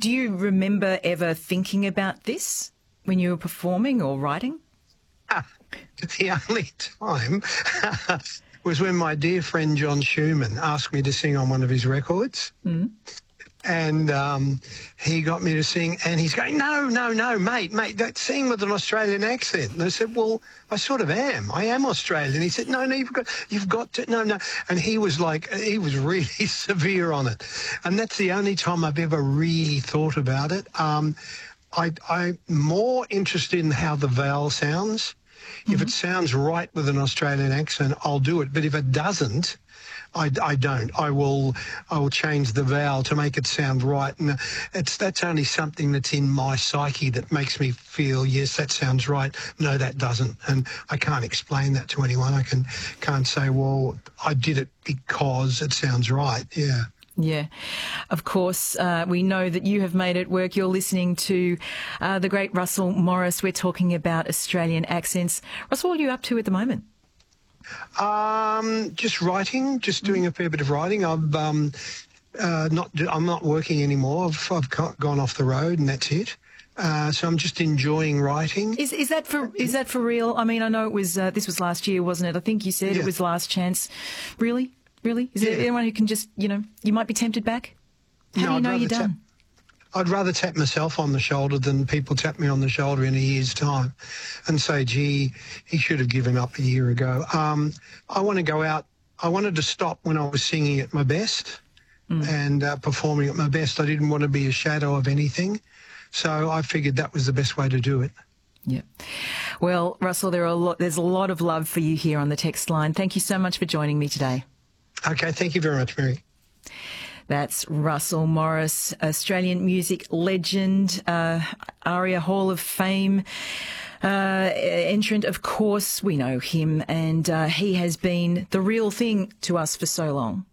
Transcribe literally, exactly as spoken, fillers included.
Do you remember ever thinking about this when you were performing or writing? Ah, the only time was when my dear friend John Schumann asked me to sing on one of his records. Mm. And um, he got me to sing, and he's going, no, no, no, mate, mate, don't sing with an Australian accent. And I said, well, I sort of am. I am Australian. He said, no, no, you've got, you've got to, no, no. And he was like, he was really severe on it. And that's the only time I've ever really thought about it. Um, I, I'm more interested in how the vowel sounds. Mm-hmm. If it sounds right with an Australian accent, I'll do it. But if it doesn't, I, I don't. I will. I will change the vowel to make it sound right, and it's that's only something that's in my psyche that makes me feel yes, that sounds right. No, that doesn't, and I can't explain that to anyone. I can can't say, well, I did it because it sounds right. Yeah. Yeah, of course, uh, we know that you have made it work. You're listening to uh, the great Russell Morris. We're talking about Australian accents. Russell, what are you up to at the moment? Um, just writing, just doing a fair bit of writing. I've um, uh, not, I'm not working anymore. I've, I've gone off the road, and that's it. Uh, so I'm just enjoying writing. Is is that for is that for real? I mean, I know it was uh, this was last year, wasn't it? I think you said Yeah. it was last chance. Really, really? Is Yeah. there anyone who can just you know you might be tempted back? How No, do you I'd know rather you're tap- done? I'd rather tap myself on the shoulder than people tap me on the shoulder in a year's time and say, gee, he should have given up a year ago. Um, I want to go out. I wanted to stop when I was singing at my best mm. and uh, performing at my best. I didn't want to be a shadow of anything. So I figured that was the best way to do it. Yeah. Well, Russell, there are a lot, there's a lot of love for you here on the text line. Thank you so much for joining me today. Okay, thank you very much, Mary. That's Russell Morris, Australian music legend, uh, ARIA Hall of Fame uh, entrant. Of course, we know him, and uh, he has been the real thing to us for so long.